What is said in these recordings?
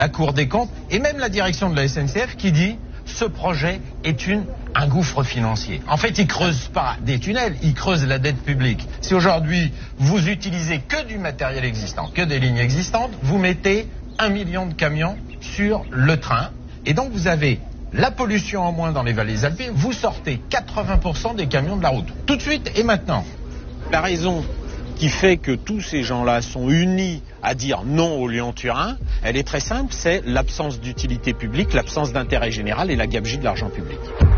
la Cour des comptes et même la direction de la SNCF qui dit ce projet est un gouffre financier. En fait, ils creusent pas des tunnels, ils creusent la dette publique. Si aujourd'hui vous utilisez que du matériel existant, que des lignes existantes, vous mettez 1 million de camions sur le train et donc vous avez la pollution en moins dans les vallées alpines, vous sortez 80% des camions de la route. Tout de suite et maintenant. La raison qui fait que tous ces gens-là sont unis à dire non au Lyon-Turin, elle est très simple, c'est l'absence d'utilité publique, l'absence d'intérêt général et la gabegie de l'argent public.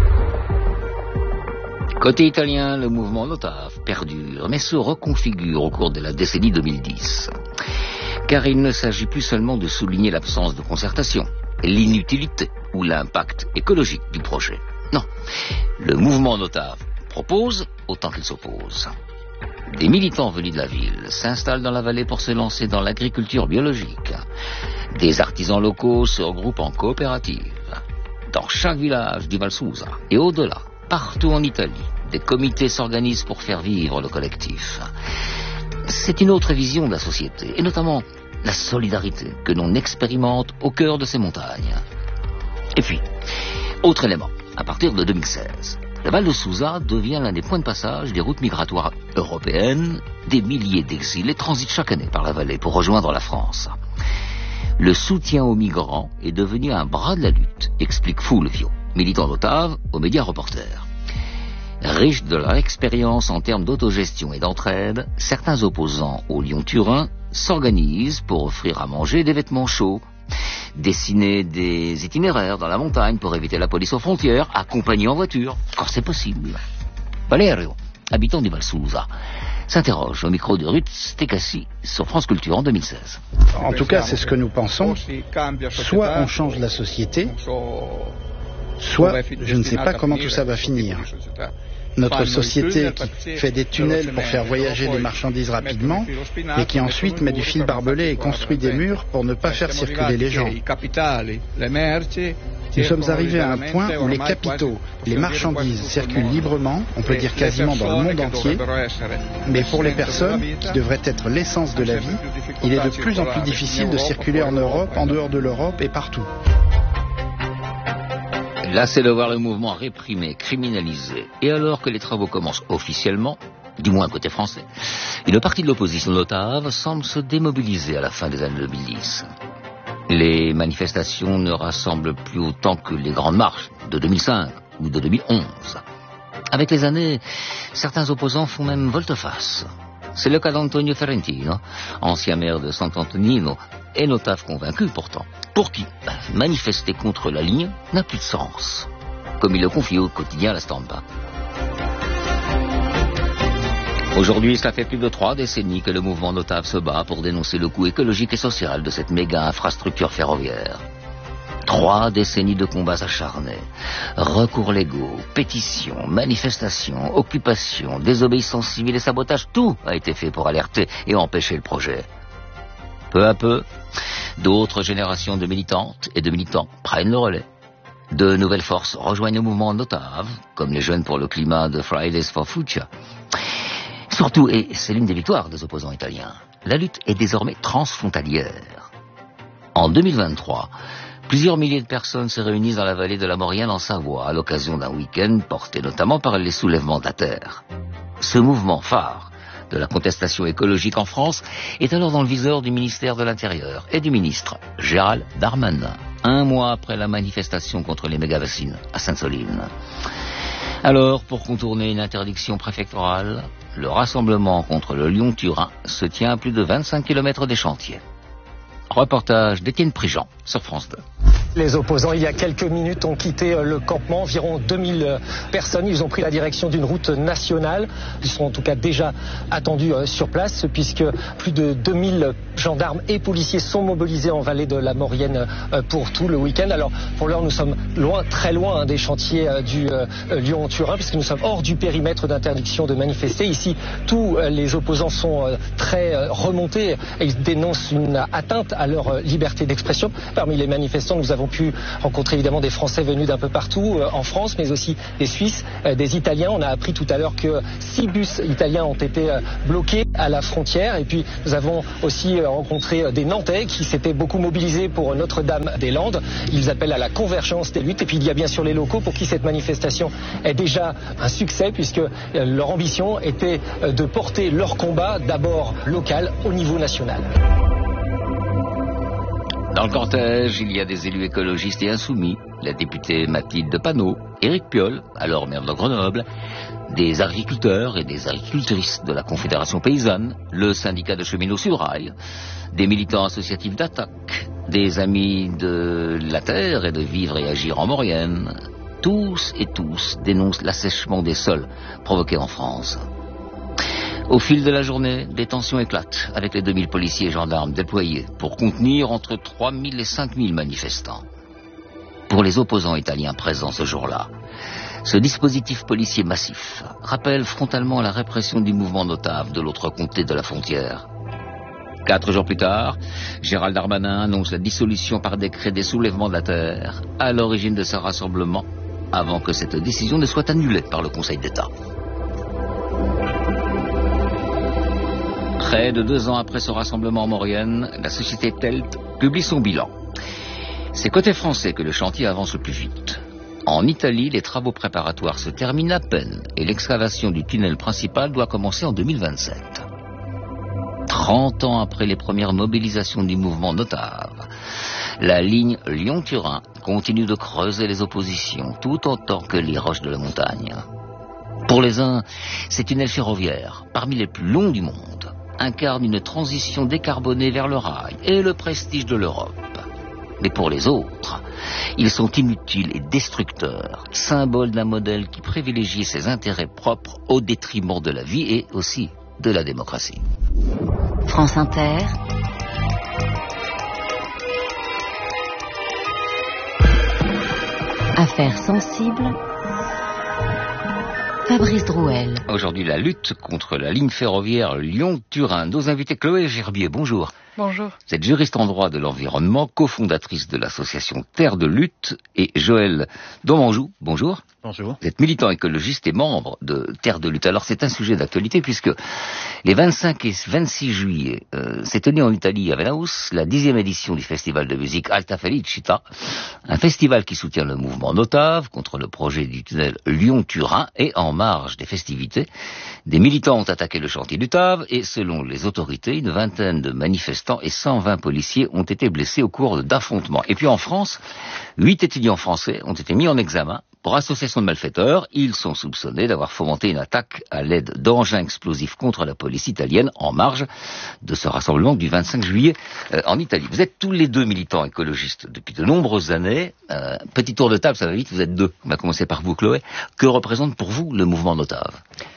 Côté italien, le mouvement Notave perdure, mais se reconfigure au cours de la décennie 2010. Car il ne s'agit plus seulement de souligner l'absence de concertation, l'inutilité ou l'impact écologique du projet. Non, le mouvement Notave propose autant qu'il s'oppose. Des militants venus de la ville s'installent dans la vallée pour se lancer dans l'agriculture biologique. Des artisans locaux se regroupent en coopératives. Dans chaque village du Val Susa et au-delà, partout en Italie, des comités s'organisent pour faire vivre le collectif. C'est une autre vision de la société, et notamment la solidarité que l'on expérimente au cœur de ces montagnes. Et puis, autre élément, à partir de 2016, le Val de Susa devient l'un des points de passage des routes migratoires européennes. Des milliers d'exilés transitent chaque année par la vallée pour rejoindre la France. Le soutien aux migrants est devenu un bras de la lutte, explique Fulvio, militant d'Otave, aux médias reporters. Riches de leur expérience en termes d'autogestion et d'entraide, certains opposants au Lyon-Turin s'organisent pour offrir à manger des vêtements chauds, dessiner des itinéraires dans la montagne pour éviter la police aux frontières, accompagner en voiture, quand c'est possible. Valerio, habitant du Val Susa, s'interroge au micro de Ruth Stekassi sur France Culture en 2016. En tout cas, c'est ce que nous pensons. Soit on change la société, soit je ne sais pas comment tout ça va finir. Notre société qui fait des tunnels pour faire voyager les marchandises rapidement et qui ensuite met du fil barbelé et construit des murs pour ne pas faire circuler les gens. Nous sommes arrivés à un point où les capitaux, les marchandises circulent librement, on peut dire quasiment dans le monde entier, mais pour les personnes, qui devraient être l'essence de la vie, il est de plus en plus difficile de circuler en Europe, en dehors de l'Europe et partout. Lassé de voir le mouvement réprimé, criminalisé, et alors que les travaux commencent officiellement, du moins côté français, une partie de l'opposition d'Otave semble se démobiliser à la fin des années 2010. Les manifestations ne rassemblent plus autant que les grandes marches de 2005 ou de 2011. Avec les années, certains opposants font même volte-face. C'est le cas d'Antonio Ferrentino, ancien maire de Sant'Antonino, et Notave convaincu pourtant, pour qui manifester contre la ligne n'a plus de sens, comme il le confie au quotidien La Stampa. Aujourd'hui, cela fait plus de 3 décennies que le mouvement Notave se bat pour dénoncer le coût écologique et social de cette méga infrastructure ferroviaire. 3 décennies de combats acharnés, recours légaux, pétitions, manifestations, occupations, désobéissance civile et sabotage, tout a été fait pour alerter et empêcher le projet. Peu à peu, d'autres générations de militantes et de militants prennent le relais. De nouvelles forces rejoignent le mouvement Notave, comme les jeunes pour le climat de Fridays for Future. Surtout, et c'est l'une des victoires des opposants italiens, la lutte est désormais transfrontalière. En 2023, plusieurs milliers de personnes se réunissent dans la vallée de la Maurienne en Savoie à l'occasion d'un week-end porté notamment par les soulèvements de la terre. Ce mouvement phare de la contestation écologique en France est alors dans le viseur du ministère de l'Intérieur et du ministre Gérald Darmanin, 1 mois après la manifestation contre les méga-bassines à Sainte-Soline. Alors, pour contourner une interdiction préfectorale, le rassemblement contre le Lyon-Turin se tient à plus de 25 km des chantiers. Reportage d'Étienne Prigent sur France 2. Les opposants, il y a quelques minutes, ont quitté le campement. Environ 2000 personnes. Ils ont pris la direction d'une route nationale. Ils sont en tout cas déjà attendus sur place, puisque plus de 2000 gendarmes et policiers sont mobilisés en vallée de la Maurienne pour tout le week-end. Alors, pour l'heure, nous sommes loin, très loin des chantiers du Lyon-Turin, puisque nous sommes hors du périmètre d'interdiction de manifester. Ici, tous les opposants sont très remontés et ils dénoncent une atteinte à leur liberté d'expression. Parmi les manifestants, nous avons avons pu rencontrer évidemment des Français venus d'un peu partout en France, mais aussi des Suisses, des Italiens. On a appris tout à l'heure que 6 bus italiens ont été bloqués à la frontière. Et puis nous avons aussi rencontré des Nantais qui s'étaient beaucoup mobilisés pour Notre-Dame-des-Landes. Ils appellent à la convergence des luttes. Et puis il y a bien sûr les locaux pour qui cette manifestation est déjà un succès, puisque leur ambition était de porter leur combat d'abord local au niveau national. Dans le cortège, il y a des élus écologistes et insoumis, la députée Mathilde Panot, Éric Piolle, alors maire de Grenoble, des agriculteurs et des agricultrices de la Confédération paysanne, le syndicat de cheminots sur rail, des militants associatifs d'Attaque, des amis de la terre et de vivre et agir en Maurienne. Tous dénoncent l'assèchement des sols provoqué en France. Au fil de la journée, des tensions éclatent avec les 2000 policiers et gendarmes déployés pour contenir entre 3000 et 5000 manifestants. Pour les opposants italiens présents ce jour-là, ce dispositif policier massif rappelle frontalement la répression du mouvement Notave de l'autre côté de la frontière. 4 jours plus tard, Gérald Darmanin annonce la dissolution par décret des soulèvements de la terre à l'origine de ce rassemblement, avant que cette décision ne soit annulée par le Conseil d'État. Près de 2 ans après ce rassemblement en Maurienne, la société Telt publie son bilan. C'est côté français que le chantier avance le plus vite. En Italie, les travaux préparatoires se terminent à peine et l'excavation du tunnel principal doit commencer en 2027. 30 ans après les premières mobilisations du mouvement Notave, la ligne Lyon-Turin continue de creuser les oppositions tout autant que les roches de la montagne. Pour les uns, ces tunnels ferroviaires, parmi les plus longs du monde, incarnent une transition décarbonée vers le rail et le prestige de l'Europe. Mais pour les autres, ils sont inutiles et destructeurs, symboles d'un modèle qui privilégie ses intérêts propres au détriment de la vie et aussi de la démocratie. France Inter. Affaires sensibles. Fabrice Drouel. Aujourd'hui, la lutte contre la ligne ferroviaire Lyon-Turin. Nos invités Chloé Gerbier, bonjour. Bonjour. Vous êtes juriste en droit de l'environnement, cofondatrice de l'association Terre de Lutte, et Joël Domanjou, bonjour. Bonjour. Vous êtes militant écologiste et membre de Terre de Lutte. Alors c'est un sujet d'actualité puisque les 25 et 26 juillet s'est tenue en Italie à Venaus la 10e édition du festival de musique Alta Felicita, un festival qui soutient le mouvement Notave contre le projet du tunnel Lyon-Turin, et en marge des festivités, des militants ont attaqué le chantier du TAV et selon les autorités, une vingtaine de manifestants et 120 policiers ont été blessés au cours d'affrontements. Et puis en France, 8 étudiants français ont été mis en examen pour association de malfaiteurs. Ils sont soupçonnés d'avoir fomenté une attaque à l'aide d'engins explosifs contre la police italienne en marge de ce rassemblement du 25 juillet en Italie. Vous êtes tous les deux militants écologistes depuis de nombreuses années. Petit tour de table, ça va vite, vous êtes deux. On va commencer par vous, Chloé. Que représente pour vous le mouvement Notave ?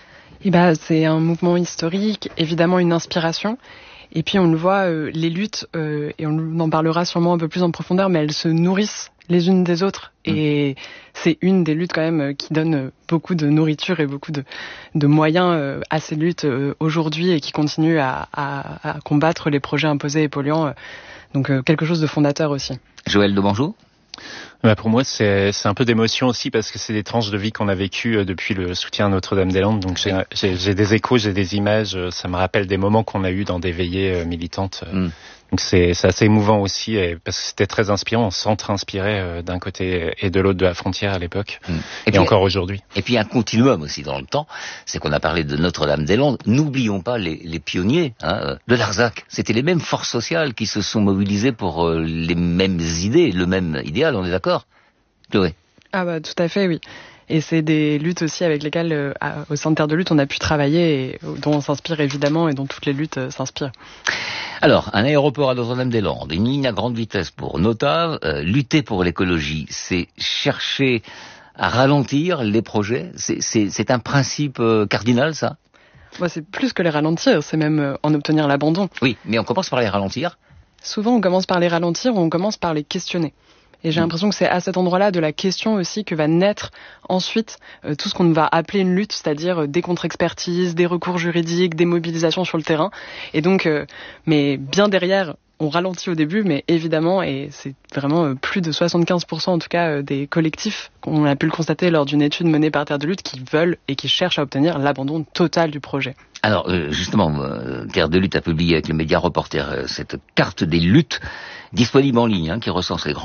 C'est un mouvement historique, évidemment une inspiration. Et puis on le voit, les luttes, et on en parlera sûrement un peu plus en profondeur, mais elles se nourrissent les unes des autres. Et c'est une des luttes quand même qui donne beaucoup de nourriture et beaucoup de moyens à ces luttes aujourd'hui et qui continue à combattre les projets imposés et polluants. Donc quelque chose de fondateur aussi. Joël Domanjou ? Pour moi, c'est un peu d'émotion aussi parce que c'est des tranches de vie qu'on a vécues depuis le soutien à Notre-Dame-des-Landes. Donc j'ai des échos, j'ai des images. Ça me rappelle des moments qu'on a eus dans des veillées militantes. Donc c'est assez émouvant aussi parce que c'était très inspirant. On s'entre-inspirait d'un côté et de l'autre de la frontière à l'époque et encore aujourd'hui. Et puis un continuum aussi dans le temps, c'est qu'on a parlé de Notre-Dame-des-Landes. N'oublions pas les pionniers de Larzac. C'était les mêmes forces sociales qui se sont mobilisées pour les mêmes idées, le même idéal. On est d'accord, Chloé ? Tout à fait, oui. Et c'est des luttes aussi avec lesquelles, au sein de Terre de Lutte, on a pu travailler et dont on s'inspire évidemment et dont toutes les luttes s'inspirent. Alors, un aéroport à Notre-Dame-des-Landes, une ligne à grande vitesse pour Notave, lutter pour l'écologie, c'est chercher à ralentir les projets. C'est un principe cardinal, ça ? C'est plus que les ralentir, c'est même en obtenir l'abandon. Oui, mais on commence par les ralentir. Souvent, on commence par les ralentir ou on commence par les questionner. Et j'ai l'impression que c'est à cet endroit-là de la question aussi que va naître ensuite tout ce qu'on va appeler une lutte, c'est-à-dire des contre-expertises, des recours juridiques, des mobilisations sur le terrain. Et donc, mais bien derrière on ralentit au début, mais évidemment, et c'est vraiment plus de 75% en tout cas des collectifs qu'on a pu le constater lors d'une étude menée par Terre de Lutte qui veulent et qui cherchent à obtenir l'abandon total du projet. Alors justement, Terre de Lutte a publié avec le média Reporter cette carte des luttes disponible en ligne qui recense les grands